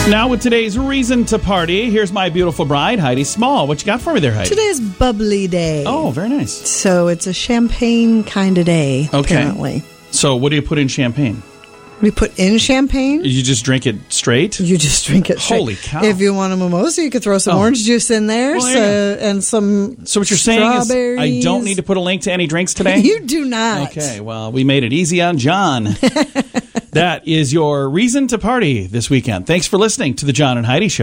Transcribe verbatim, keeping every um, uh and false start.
Now with today's reason to party, here's my beautiful bride, Heidi Small. What you got for me there, Heidi? Today's bubbly day. Oh, very nice. So it's a champagne kind of day, Okay. apparently. So what do you put in champagne? We put in champagne. You just drink it straight? You just drink it straight. Holy cow. If you want a mimosa, you could throw some Oh. orange juice in there Well, so, there and some So what you're saying is strawberries. I don't need to put a link to any drinks today? You do not. Okay, well, we made it easy on John. That is your reason to party this weekend. Thanks for listening to the John and Heidi Show.